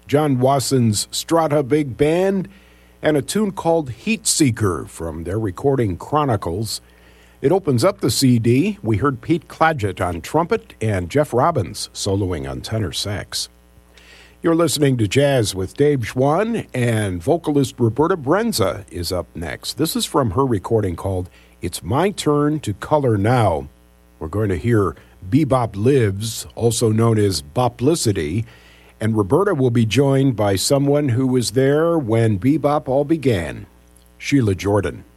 John Wasson's Strata Big Band, and a tune called Heat Seeker from their recording Chronicles. It opens up the CD. We heard Pete Clagett on trumpet and Jeff Robbins soloing on tenor sax. You're listening to Jazz with Dave Schwann, and vocalist Roberta Brenza is up next. This is from her recording called It's My Turn to Color Now. We're going to hear Bebop Lives, also known as Boplicity, and Roberta will be joined by someone who was there when bebop all began, Sheila Jordan.